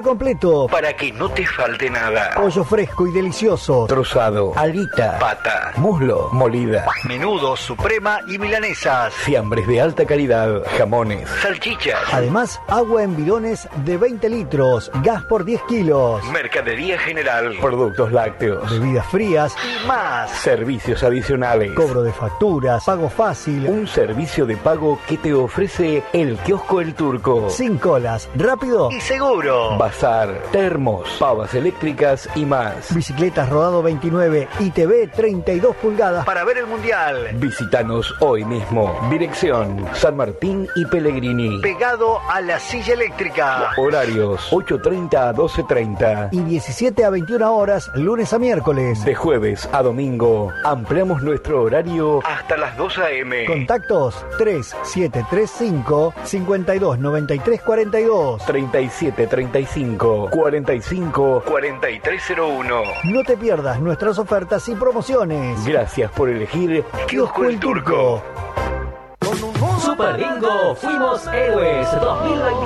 súper completo para que no te falte nada. Pollo fresco y delicioso, Trozado, alita, pata, muslo, molida, menudo, suprema y milanesas. fiambres de alta calidad, jamones, salchichas. Además, agua en bidones de 20 litros, gas por 10 kilos, Mercadería general, productos lácteos, bebidas frías y más. servicios adicionales. Cobro de facturas, pago fácil, Un servicio de pago que te ofrece el kiosco El Turco. sin colas, rápido y seguro. Bazar, termos, pavas eléctricas y más. Bicicletas rodado 29 y TV 32 pulgadas para ver el mundial. Visítanos hoy mismo. Dirección San Martín y Pellegrini. Pegado a la silla eléctrica. Horarios 8:30 a 12:30. Y 17 a 21 horas, lunes a miércoles. De jueves a domingo ampliamos nuestro horario hasta las 2 a.m. Contactos 3735 52 93 42. 3735 45 4301. No te pierdas nuestras ofertas y promociones. Gracias por elegir Kiosco El Turco. Super Bingo, fuimos héroes 2020.